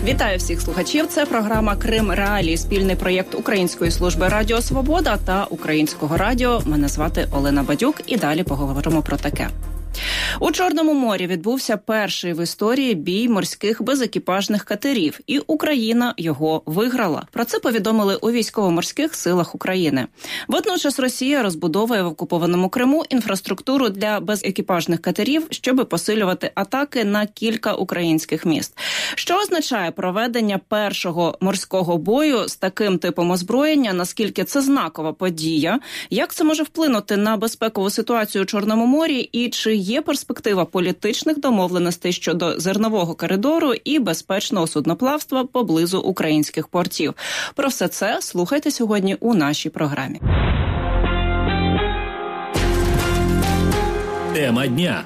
Вітаю всіх слухачів. Це програма «Крим Реалії», спільний проєкт Української служби Радіо Свобода та Українського радіо. Мене звати Олена Бадюк і далі поговоримо про таке. У Чорному морі відбувся перший в історії бій морських безекіпажних катерів, і Україна його виграла. Про це повідомили у Військово-морських силах України. Водночас Росія розбудовує в окупованому Криму інфраструктуру для безекіпажних катерів, щоб посилювати атаки на кілька українських міст. Що означає проведення першого морського бою з таким типом озброєння, наскільки це знакова подія, як це може вплинути на безпекову ситуацію у Чорному морі і чи є перспектива політичних домовленостей щодо зернового коридору і безпечного судноплавства поблизу українських портів. Про все це слухайте сьогодні у нашій програмі. Тема дня.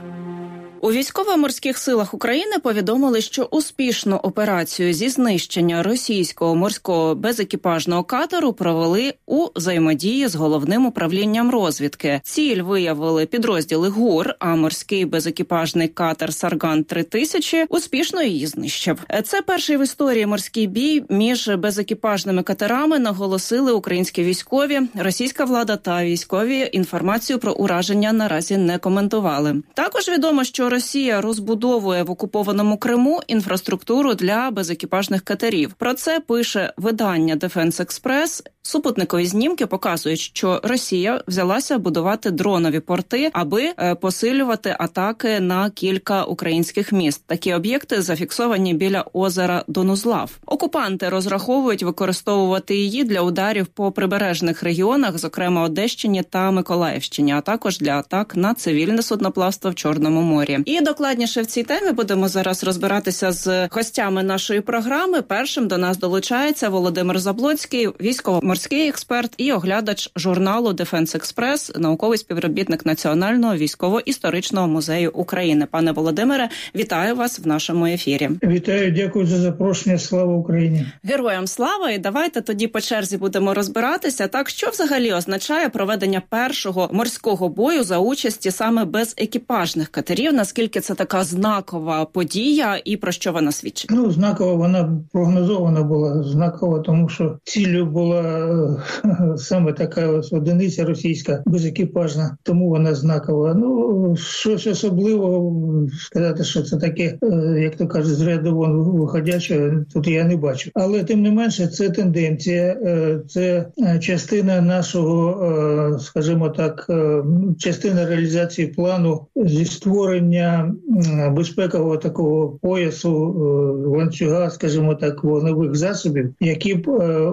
У Військово-морських силах України повідомили, що успішну операцію зі знищення російського морського безекіпажного катеру провели у взаємодії з головним управлінням розвідки. Ціль виявили підрозділи ГУР, а морський безекіпажний катер «Сарган-3000» успішно її знищив. Це перший в історії морський бій між безекіпажними катерами, наголосили українські військові. Російська влада та військові інформацію про ураження наразі не коментували. Також відомо, що Росія розбудовує в окупованому Криму інфраструктуру для безекіпажних катерів. Про це пише видання Defense Express. Супутникові знімки показують, що Росія взялася будувати дронові порти, аби посилювати атаки на кілька українських міст. Такі об'єкти зафіксовані біля озера Донузлав. Окупанти розраховують використовувати її для ударів по прибережних регіонах, зокрема Одещині та Миколаївщині, а також для атак на цивільне судноплавство в Чорному морі. І докладніше в цій темі будемо зараз розбиратися з гостями нашої програми. Першим до нас долучається Володимир Заблоцький, військово-морський експерт і оглядач журналу Defense Express, науковий співробітник Національного військово-історичного музею України. Пане Володимире, вітаю вас в нашому ефірі. Вітаю, дякую за запрошення. Слава Україні! Героям слава! І давайте тоді по черзі будемо розбиратися. Так, що взагалі означає проведення першого морського бою за участі саме безекіпажних катерів? Наскільки це така знакова подія і про що вона свідчить? Знакова, вона прогнозована була. Знакова, тому що ціллю була саме така одиниця російська, безекіпажна, тому вона знакова. Щось особливого сказати, що це таке, як то кажуть, з ряду вон виходяче, тут я не бачу. Але тим не менше, це тенденція, це частина нашого, скажімо так, частина реалізації плану зі створення безпекового такого поясу, ланцюга, скажімо так, вогневих засобів, які б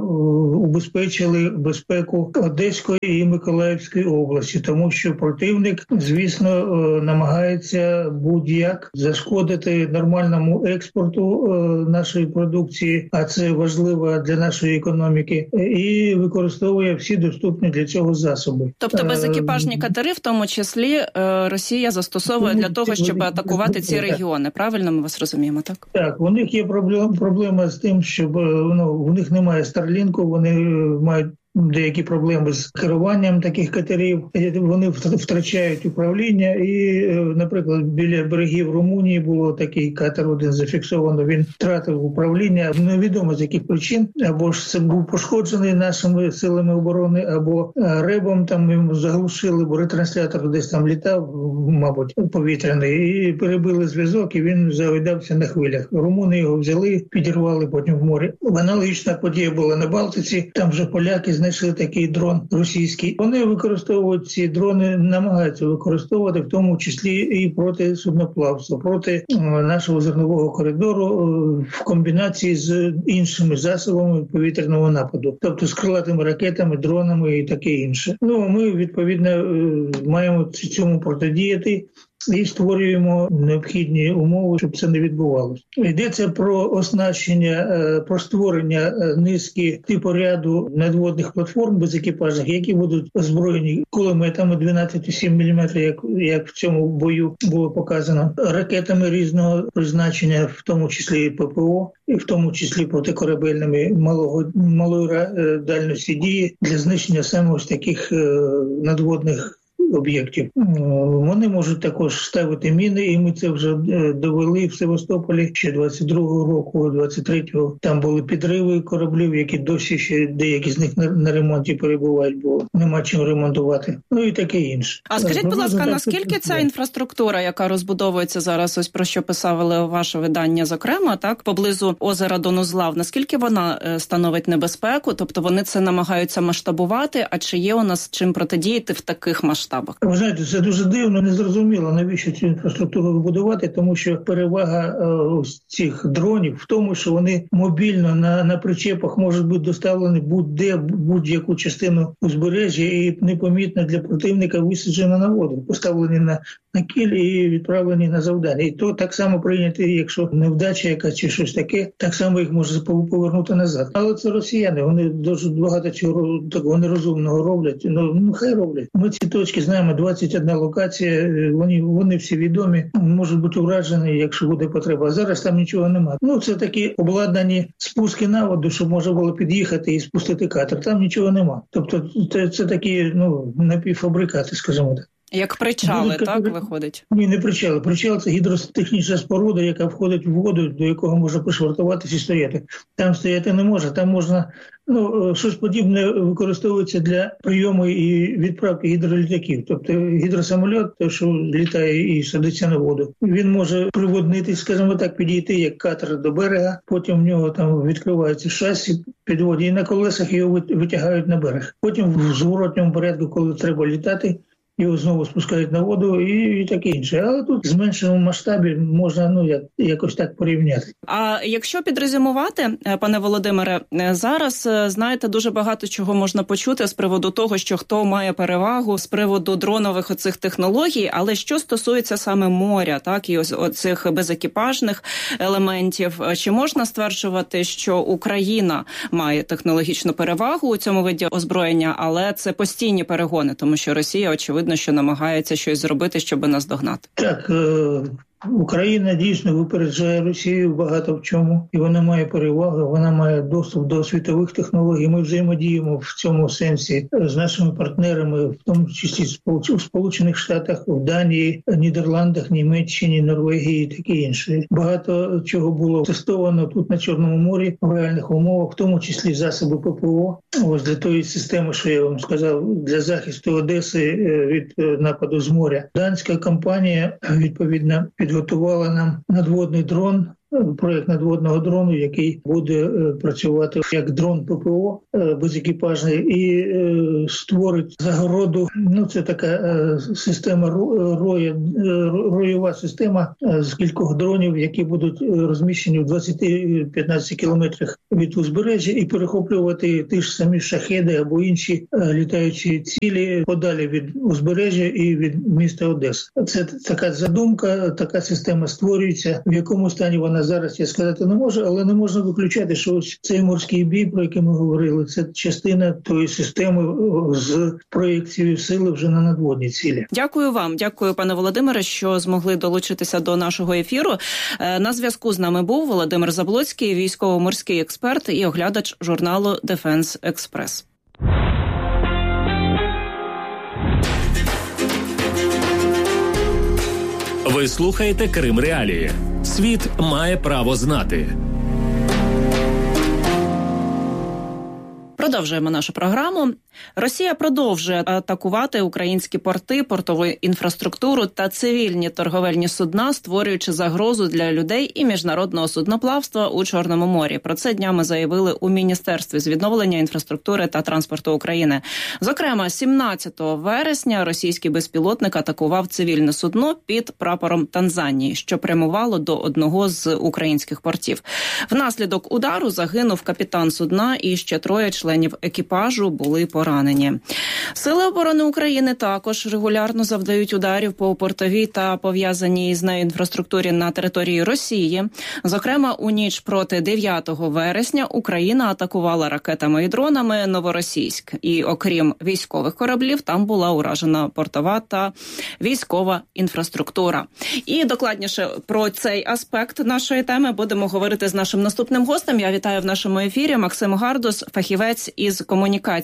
убезпечили безпеку Одеської і Миколаївської області, тому що противник, звісно, намагається будь-як зашкодити нормальному експорту нашої продукції, а це важливо для нашої економіки, і використовує всі доступні для цього засоби. Тобто безекіпажні катери, в тому числі, Росія застосовує для того, щоб атакувати ці регіони. Правильно ми вас розуміємо, так? Так, у них є проблема з тим, щоб у них немає Старлінку, вони мають деякі проблеми з керуванням таких катерів. Вони втрачають управління і, наприклад, біля берегів Румунії було такий катер один зафіксовано, він втратив управління. Невідомо з яких причин. Або ж це був пошкоджений нашими силами оборони, або ребом там йому заглушили, бо ретранслятор десь там літав, мабуть, повітряний, і перебили зв'язок, і він загойдався на хвилях. Румуни його взяли, підірвали потім в морі. Аналогічна подія була на Балтиці, там вже поляки знайшли такий дрон російський. Вони використовують ці дрони, намагаються використовувати, в тому числі і проти судноплавства, проти нашого зернового коридору в комбінації з іншими засобами повітряного нападу, тобто з крилатими ракетами, дронами і таке інше. Ми, відповідно, маємо цьому протидіяти і створюємо необхідні умови, щоб це не відбувалося. Йдеться про оснащення, про створення низки типу ряду надводних платформ безекіпажних, які будуть озброєні кулеметами 12,7 мм, як в цьому бою було показано, ракетами різного призначення, в тому числі і ППО, і в тому числі протикорабельними малої дальності дії для знищення саме ось таких надводних об'єктів. Вони можуть також ставити міни, і ми це вже довели в Севастополі ще 22-го року, 23-го. Там були підриви кораблів, які досі ще деякі з них на ремонті перебувають, бо нема чим ремонтувати. Ну і таке інше. А скажіть, будь ласка, наскільки ця інфраструктура, яка розбудовується зараз, ось про що писали ваше видання, зокрема, так, поблизу озера Донузлав, наскільки вона становить небезпеку? Тобто вони це намагаються масштабувати, а чи є у нас чим протидіяти в таких масштабах? Ви знаєте, це дуже дивно, незрозуміло, навіщо цю інфраструктуру вибудувати, тому що перевага цих дронів в тому, що вони мобільно на причепах можуть бути доставлені будь-де, будь-яку частину узбережжя і непомітно для противника висаджено на воду, поставлені на кіль і відправлені на завдання. І то так само прийняти, якщо невдача якась чи щось таке, так само їх може повернути назад. Але це росіяни, вони дуже багато чого такого нерозумного роблять. Ну хай роблять. Ми ці точки знаємо, 21 локація, вони всі відомі, можуть бути вражені, якщо буде потреба. А зараз там нічого немає. Ну, це такі обладнані спуски на воду, щоб можна було під'їхати і спустити катер. Там нічого немає. Тобто це такі, напівфабрикати, скажімо так. Як причали, так, виходить? Ні, не причали. Причал – це гідротехнічна споруда, яка входить в воду, до якого можна пришвартуватися і стояти. Там стояти не можна, там можна, щось подібне використовується для прийому і відправки гідролітаків. Тобто гідросамольот, той, що літає і садиться на воду, він може приводнити, скажімо так, підійти як катер до берега, потім в нього там відкривається шасі, підводять, і на колесах його витягають на берег. Потім в зворотньому порядку, коли треба літати, його знову спускають на воду і таке інше. Але тут в зменшеному масштабі можна якось так порівняти. А якщо підрезюмувати, пане Володимире, зараз, знаєте, дуже багато чого можна почути з приводу того, що хто має перевагу з приводу дронових оцих технологій, але що стосується саме моря, так, і ось оцих безекіпажних елементів, чи можна стверджувати, що Україна має технологічну перевагу у цьому виді озброєння, але це постійні перегони, тому що Росія, очевидно, що намагається щось зробити, щоб нас догнати. Так, Україна дійсно випереджає Росію багато в чому, і вона має перевагу, вона має доступ до світових технологій. Ми взаємодіємо в цьому сенсі з нашими партнерами, в тому числі в Сполучених Штатах, в Данії, Нідерландах, Німеччині, Норвегії і таке інше. Багато чого було тестовано тут на Чорному морі в реальних умовах, в тому числі засоби ППО. Ось для тої системи, що я вам сказав, для захисту Одеси від нападу з моря. Данська компанія, відповідно, підготувала нам надводний дрон, проєкт надводного дрону, який буде працювати як дрон ППО безекіпажний і створить загороду. Це така система роєва система з кількох дронів, які будуть розміщені в 20-15 кілометрах від узбережжя і перехоплювати ті ж самі шахеди або інші літаючі цілі подалі від узбережжя і від міста Одеса. Це така задумка, така система створюється. В якому стані вона зараз, я сказати не можу, але не можна виключати, що ось цей морський бій, про який ми говорили, це частина тої системи з проєкцією сили вже на надводні цілі. Дякую вам. Дякую, пане Володимире, що змогли долучитися до нашого ефіру. На зв'язку з нами був Володимир Заблоцький, військово-морський експерт і оглядач журналу Defense Express. Ви слухаєте Крим Реалії. Світ має право знати. Продовжуємо нашу програму. Росія продовжує атакувати українські порти, портову інфраструктуру та цивільні торговельні судна, створюючи загрозу для людей і міжнародного судноплавства у Чорному морі. Про це днями заявили у Міністерстві з відновлення інфраструктури та транспорту України. Зокрема, 17 вересня російський безпілотник атакував цивільне судно під прапором Танзанії, що прямувало до одного з українських портів. Внаслідок удару загинув капітан судна і ще 3 членів екіпажу були поранені. Сили оборони України також регулярно завдають ударів по портовій та пов'язаній з нею інфраструктурі на території Росії. Зокрема, у ніч проти 9 вересня Україна атакувала ракетами і дронами Новоросійськ. І окрім військових кораблів, там була уражена портова та військова інфраструктура. І докладніше про цей аспект нашої теми будемо говорити з нашим наступним гостем. Я вітаю в нашому ефірі Максим Гардус, фахівець із комунікації організації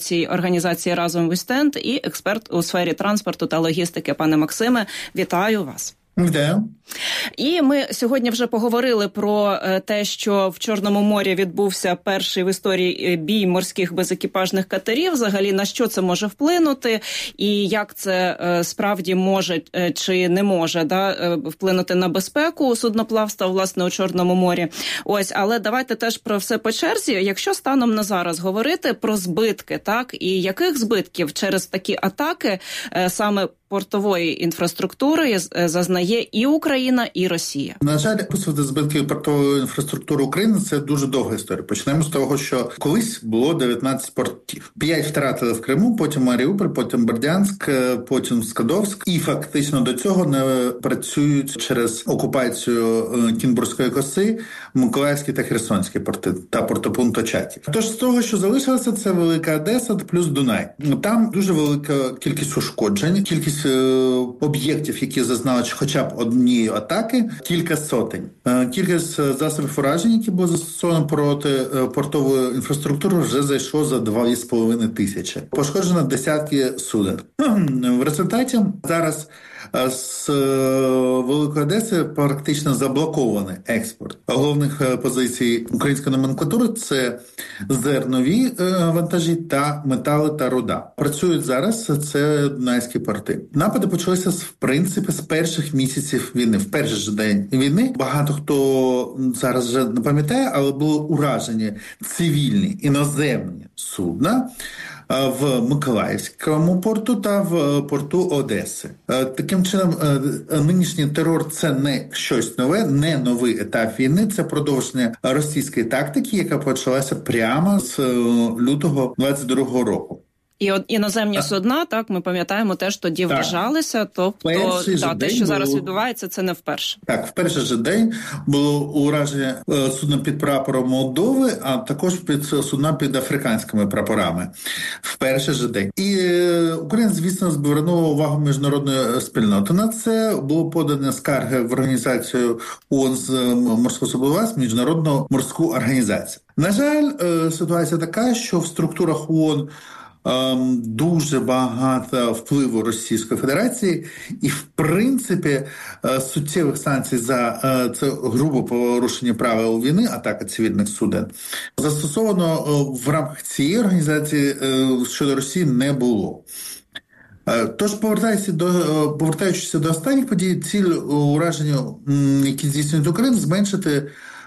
організації «Разом Вестенд» і експерт у сфері транспорту та логістики. Пане Максиме, вітаю вас. Вітаю. І ми сьогодні вже поговорили про те, що в Чорному морі відбувся перший в історії бій морських безекіпажних катерів. Взагалі, на що це може вплинути і як це справді може чи не може вплинути на безпеку судноплавства, власне, у Чорному морі. Ось, але давайте теж про все по черзі. Якщо станом на зараз говорити про збитки, так, і яких збитків через такі атаки саме портової інфраструктури зазнає і Україна, і Росія? На жаль, описувати збитки портової інфраструктури України – це дуже довга історія. Почнемо з того, що колись було 19 портів. 5 втратили в Криму, потім Маріуполь, потім Бердянськ, потім Скадовськ. І фактично до цього не працюють через окупацію Кінбурзької коси Миколаївські та Херсонські порти та портопункт Очаків. Тож з того, що залишилося, це Велика Одеса плюс Дунай. Там дуже велика кількість ушкоджень, кількість об'єктів, які зазнали хоча б однієї атаки, кілька сотень. Кількість засобів уражень, які були застосовані проти портової інфраструктури, вже зайшло за 2,5 тисячі. Пошкоджено десятки суден. В результаті зараз з Великої Одеси практично заблокований експорт. Головних позицій української номенклатури – це зернові вантажі та метали та руда. Працюють зараз це Дунайські порти. Напади почалися, в принципі, з перших місяців війни. В перший же день війни багато хто зараз вже не пам'ятає, але були уражені цивільні іноземні судна в Миколаївському порту та в порту Одеси. Таким чином, нинішній терор – це не щось нове, не новий етап війни, це продовження російської тактики, яка почалася прямо з лютого 22-го року. І іноземні судна, так, ми пам'ятаємо, теж тоді вражалися, тобто те, що зараз відбувається, це не вперше. Так, в перший же день було ураження судна під прапором Молдови, а також під судна під африканськими прапорами. В перший же день. І Україна, звісно, звернула увагу міжнародної спільноти. На це було подано скарги в організацію ООН з морського судноплавства, Міжнародну морську організацію. На жаль, ситуація така, що в структурах ООН дуже багато впливу Російської Федерації і, в принципі, суттєвих санкцій за це грубе порушення правил війни, атака цивільних суден, застосовано в рамках цієї організації щодо Росії не було. Тож, повертаючись до останніх подій, ціль ураження, які здійснюють Україну, зменшити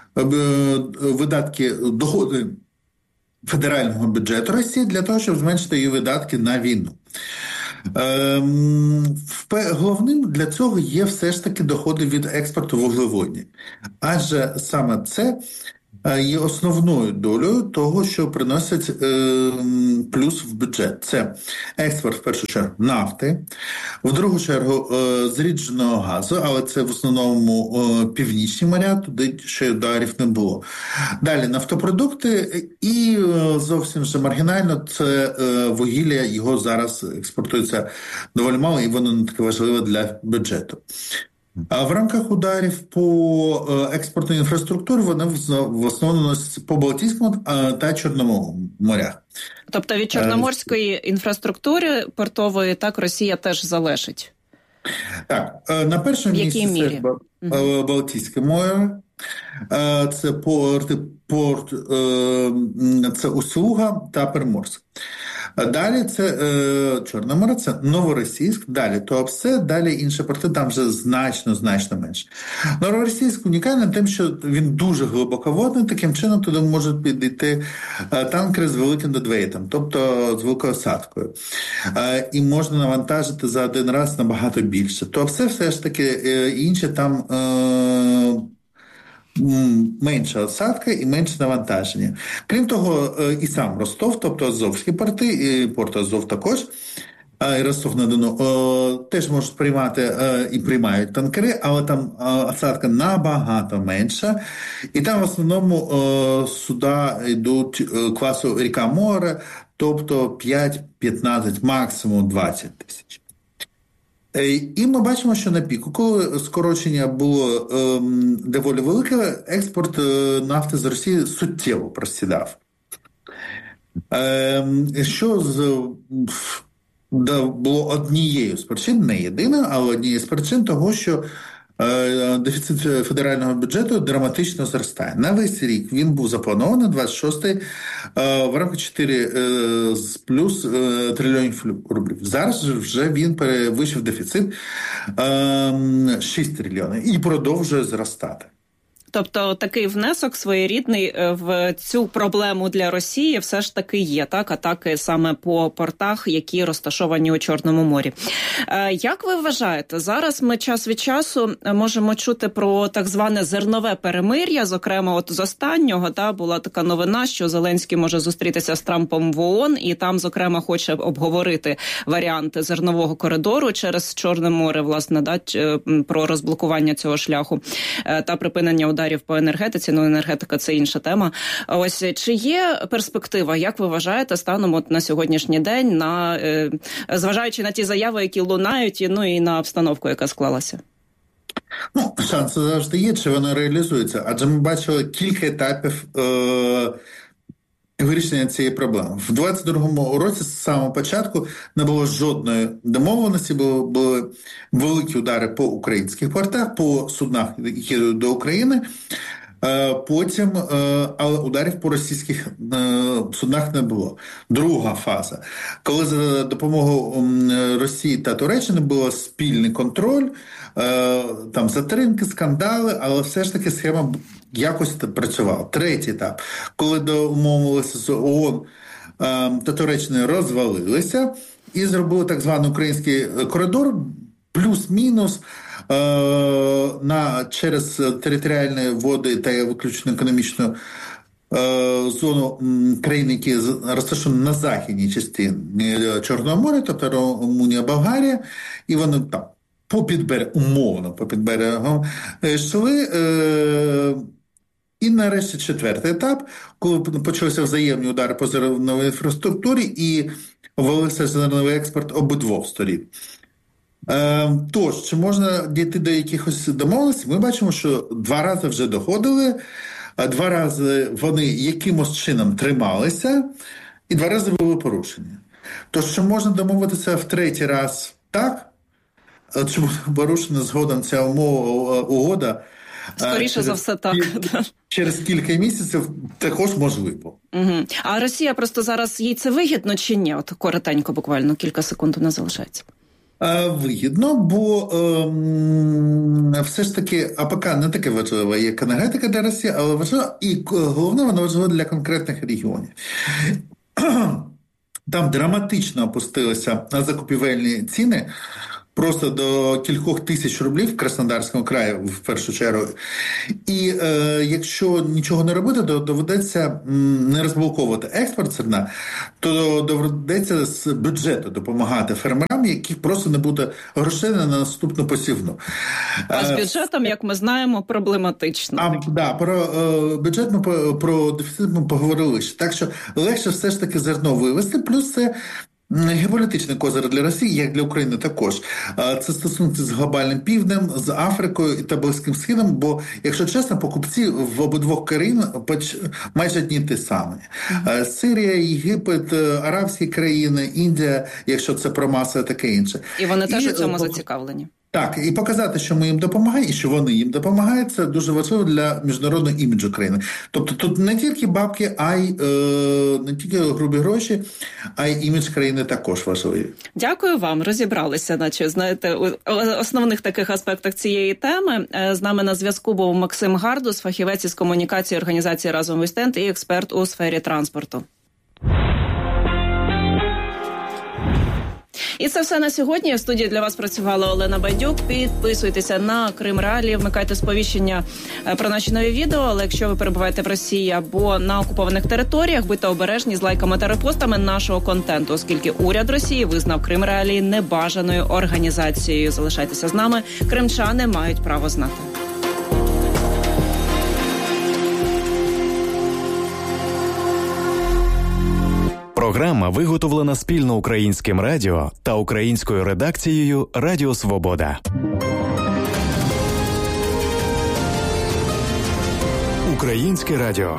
видатки, доходи федерального бюджету Росії для того, щоб зменшити її видатки на війну. Головним для цього є все ж таки доходи від експорту вуглеводнів. Адже саме це є основною долею того, що приносить плюс в бюджет. Це експорт, в першу чергу, нафти, в другу чергу зрідженого газу, але це в основному північні моря, туди ще ударів не було. Далі нафтопродукти і зовсім вже маргінально це вугілля, його зараз експортується доволі мало і воно не таке важливе для бюджету. А в рамках ударів по експортній інфраструктурі вони в основному носяться по Балтійському та Чорному морях. Тобто від чорноморської інфраструктури портової так Росія теж залежить? Так, на першому місці це Балтійське море, це порт, це Устюга та Приморськ. Далі це Чорне море, це Новоросійськ, далі Туапсе, далі інші порти, там вже значно менше. Новоросійськ унікальний тим, що він дуже глибоководний, таким чином туди можуть підійти танкери з великим дедвейтом, тобто з великою осадкою. І можна навантажити за один раз набагато більше. Туапсе все ж таки інші там менша осадка і менше навантаження. Крім того, і сам Ростов, тобто Азовські порти, і порт Азов також, і Ростов-на-Дону, теж можуть приймати і приймають танкери, але там осадка набагато менша. І там в основному суда йдуть класу ріка-море, тобто 5-15, максимум 20 тисяч. І ми бачимо, що на піку, коли скорочення було доволі велике, експорт нафти з Росії суттєво просідав. Що було однією з причин, не єдиною, але однією з причин того, що дефіцит федерального бюджету драматично зростає. На весь рік він був запланований, 26-й, в рамках 4 плюс трильйонів рублів. Зараз вже він перевищив дефіцит 6 трильйонів і продовжує зростати. Тобто такий внесок своєрідний в цю проблему для Росії все ж таки є, так? Атаки саме по портах, які розташовані у Чорному морі. Як ви вважаєте, зараз ми час від часу можемо чути про так зване зернове перемир'я, зокрема от з останнього, була така новина, що Зеленський може зустрітися з Трампом в ООН і там, зокрема, хоче обговорити варіанти зернового коридору через Чорне море, власне, про розблокування цього шляху та припинення ударів по енергетиці, енергетика – це інша тема. Ось, чи є перспектива, як ви вважаєте, станом от на сьогоднішній день, зважаючи на ті заяви, які лунають, і на обстановку, яка склалася? Шанси завжди є, чи воно реалізується. Адже ми бачили кілька етапів вирішення цієї проблеми. В 22-му році з самого початку не було жодної домовленості, були великі удари по українських портах, по суднах, які йдуть до України, потім, але ударів по російських суднах не було. Друга фаза. Коли за допомогою Росії та Туреччини був спільний контроль, там затримки, скандали, але все ж таки схема якось працювала. Третій етап. Коли домовилися з ООН та Туреччини розвалилися і зробили так званий український коридор, плюс-мінус, через територіальні води та виключно економічну зону країн, які розташовані на західній частині Чорного моря, тобто Румунія, Болгарія, і вони там умовно по підберегам йшли. І нарешті четвертий етап, коли почалися взаємні удари по зерновій інфраструктурі і ввалився зерновий експорт обидвох сторін. Тож, чи можна дійти до якихось домовленостей? Ми бачимо, що 2 рази вже доходили, 2 рази вони якимось чином трималися, і 2 рази були порушені. Тож, чи можна домовитися в 3-й раз так? Чи буде порушена згодом ця угода? Скоріше за все, так. Через кілька місяців також можливо. Угу. А Росія просто зараз, їй це вигідно чи ні? От коротенько, буквально, кілька секунд у нас залишається. Вигідно, бо все ж таки АПК не таке важливе, як енергетика для Росії, але важливо, і головне, воно важливо для конкретних регіонів. Там драматично опустилися закупівельні ціни, просто до кількох тисяч рублів в Краснодарському краї, в першу чергу. І якщо нічого не робити, то доведеться не розблоковувати експорт зерна, то доведеться з бюджету допомагати фермерам, яких просто не буде грошей на наступну посівну. А з бюджетом, як ми знаємо, проблематично. Про бюджет про дефіцит ми поговорили. Так що легше все ж таки зерно вивести, плюс це геополітичний козир для Росії, як для України також. Це стосунки з глобальним півднем, з Африкою та Близьким Східом, бо, якщо чесно, покупці в обидвох країн майже одні ті самі. Сирія, Єгипет, арабські країни, Індія, якщо це про масу, таке інше. І вони теж у цьому зацікавлені. Так, і показати, що ми їм допомагаємо, і що вони їм допомагають, це дуже важливо для міжнародного іміджу країни. Тобто тут не тільки бабки, а й не тільки грубі гроші, а й імідж країни також важливий. Дякую вам, розібралися, наче, знаєте, у основних таких аспектах цієї теми. З нами на зв'язку був Максим Гардус, фахівець із комунікації організації «Разом Стенд» і експерт у сфері транспорту. І це все на сьогодні. В студії для вас працювала Олена Байдюк. Підписуйтеся на Крим Реалії, вмикайте сповіщення про наші нові відео. Але якщо ви перебуваєте в Росії або на окупованих територіях, будьте обережні з лайками та репостами нашого контенту, оскільки уряд Росії визнав Крим Реалії небажаною організацією. Залишайтеся з нами. Кримчани мають право знати. Програма виготовлена спільно Українським радіо та українською редакцією Радіо Свобода. Українське радіо.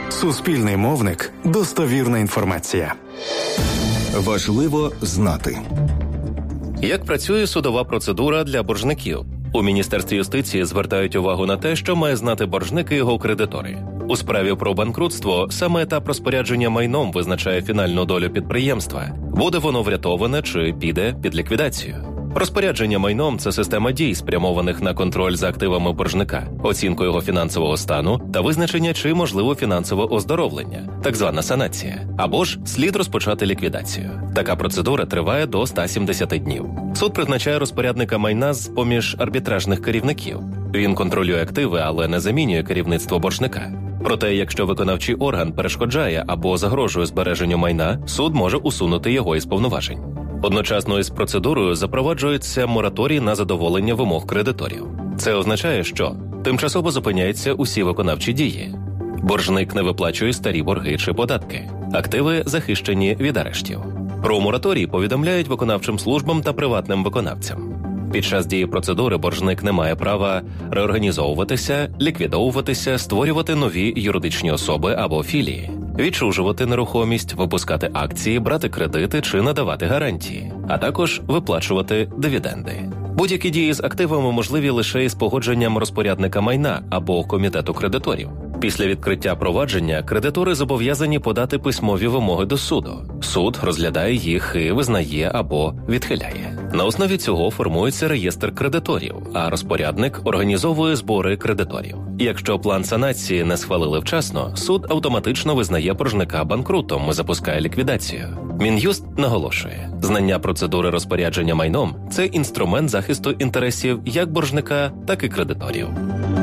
Суспільний мовник – достовірна інформація. Важливо знати. Як працює судова процедура для боржників? У Міністерстві юстиції звертають увагу на те, що має знати боржник і його кредитори. У справі про банкрутство саме етап розпорядження майном визначає фінальну долю підприємства. Буде воно врятоване чи піде під ліквідацію. Розпорядження майном – це система дій, спрямованих на контроль за активами боржника, оцінку його фінансового стану та визначення, чи можливо фінансове оздоровлення, так звана санація, або ж слід розпочати ліквідацію. Така процедура триває до 170 днів. Суд призначає розпорядника майна з-поміж арбітражних керівників. Він контролює активи, але не замінює керівництво боржника. Проте, якщо виконавчий орган перешкоджає або загрожує збереженню майна, суд може усунути його із повноважень. Одночасно із процедурою запроваджується мораторій на задоволення вимог кредиторів. Це означає, що тимчасово зупиняються усі виконавчі дії. Боржник не виплачує старі борги чи податки. Активи захищені від арештів. Про мораторій повідомляють виконавчим службам та приватним виконавцям. Під час дії процедури боржник не має права реорганізовуватися, ліквідовуватися, створювати нові юридичні особи або філії, відчужувати нерухомість, випускати акції, брати кредити чи надавати гарантії, а також виплачувати дивіденди. Будь-які дії з активами можливі лише із погодженням розпорядника майна або комітету кредиторів. Після відкриття провадження кредитори зобов'язані подати письмові вимоги до суду. Суд розглядає їх і визнає або відхиляє. На основі цього формується реєстр кредиторів, а розпорядник організовує збори кредиторів. Якщо план санації не схвалили вчасно, суд автоматично визнає боржника банкрутом і запускає ліквідацію. Мін'юст наголошує, знання процедури розпорядження майном – це інструмент захисту інтересів як боржника, так і кредиторів.